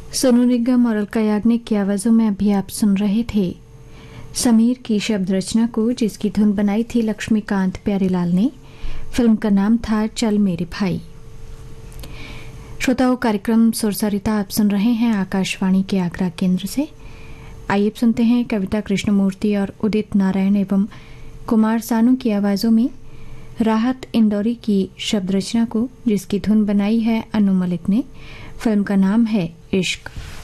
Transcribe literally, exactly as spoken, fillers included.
सोनू निगम और अलका याग्निक की आवाजों में अभी आप सुन रहे थे समीर की शब्द रचना को, जिसकी धुन बनाई थी लक्ष्मीकांत प्यारेलाल ने। फिल्म का नाम था चल मेरे भाई। श्रोताओं, कार्यक्रम सुरसरिता आप सुन रहे हैं आकाशवाणी के आगरा केंद्र से। आइए सुनते हैं कविता कृष्णमूर्ति और उदित नारायण एवं कुमार सानू की आवाजों में राहत इंदौरी की शब्द रचना को, जिसकी धुन बनाई है अनु मलिक ने। फिल्म का नाम है इश्क।